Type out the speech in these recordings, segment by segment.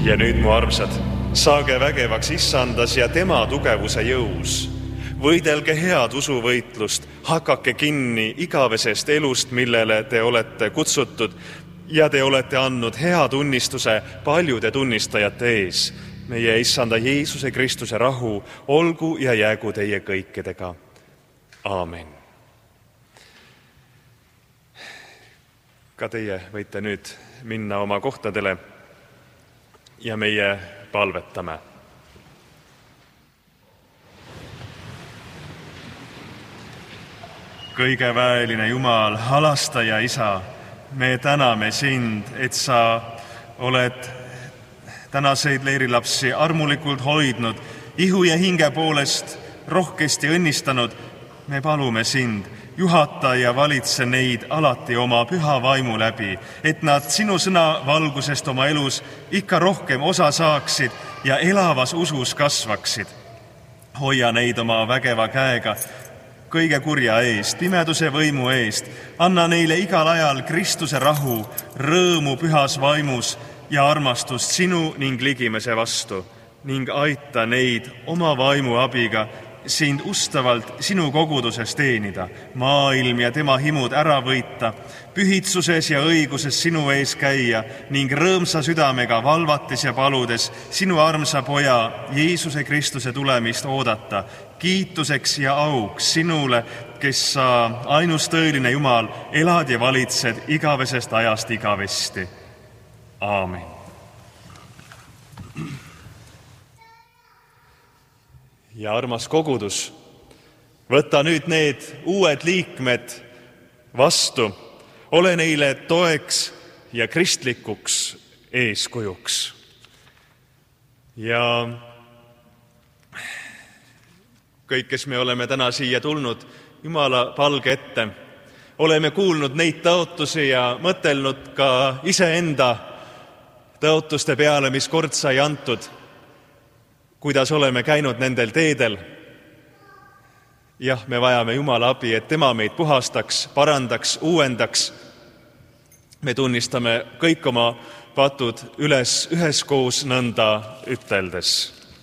Ja nüüd, mu armsad, saage vägevaks issandas ja tema tugevuse jõus. Võidelge head usuvõitlust, hakake kinni igavesest elust, millele te olete kutsutud ja te olete andnud hea tunnistuse paljude tunnistajate ees. Meie issanda Jeesuse Kristuse rahu olgu ja jäägu teie kõikidega. Aamen. Ka teie võite nüüd minna oma kohtadele ja meie palvetame. Kõige väeline Jumal, halastaja Isa, me täname sind, et sa oled tänaseid leirilapsi armulikult hoidnud, ihu ja hinge poolest rohkesti õnnistanud. Me palume sind, juhata ja valitse neid alati oma püha vaimu läbi, et nad sinu sõna valgusest oma elus ikka rohkem osa saaksid ja elavas usus kasvaksid. Hoia neid oma vägeva käega kõige kurja eest, pimeduse võimu eest. Anna neile igal ajal Kristuse rahu, rõõmu pühas vaimus ja armastust sinu ning ligimese vastu ning aita neid oma vaimu abiga sind ustavalt sinu koguduses teenida, maailm ja tema himud ära võita, pühitsuses ja õiguses sinu ees käia ning rõõmsa südamega valvates ja paludes sinu armsa poja Jeesuse Kristuse tulemist oodata, kiituseks ja auks sinule, kes sa, ainus tõeline Jumal, elad ja valitsed igavesest ajast igavesti. Aamen. Ja armas kogudus, võta nüüd need uued liikmed vastu, ole neile toeks ja kristlikuks eeskujuks. Ja kõik, kes me oleme täna siia tulnud Jumala palge ette, oleme kuulnud neid tõotusi ja mõtelnud ka iseenda tõotuste peale, mis kord sai antud, kuidas oleme käinud nendel teedel. Jah, me vajame Jumala abi, et tema meid puhastaks, parandaks, uuendaks. Me tunnistame kõik oma patud üles üheskoos nõnda üteldes.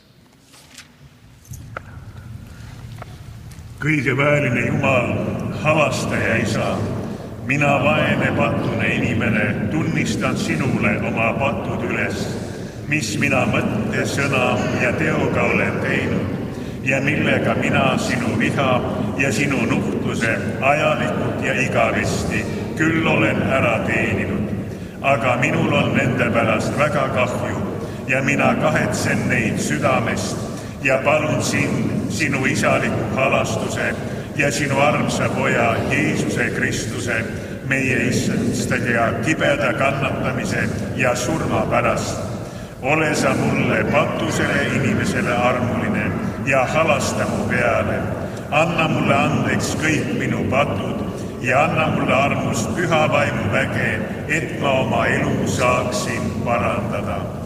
Kõige väeline Jumal, halastaja Isa, mina vaene patune inimene tunnistan sinule oma patud üles, mis mina mõtte, sõna ja teoga olen teinud ja millega mina sinu viha ja sinu nuhtluse ajalikult ja igavesti küll olen ära teeninud. Aga minul on nende pärast väga kahju ja mina kahetsen neid südamest ja palun sind sinu isaliku halastuse ja sinu armsa poja Jeesuse Kristuse, meie issandstega kibeda kannatamise ja surma pärast. Ole sa mulle patusele inimesele armuline ja halasta mu peale. Anna mulle andeks kõik minu patud ja anna mulle armust püha vaimu väge, et ma oma elu saaksin parandada.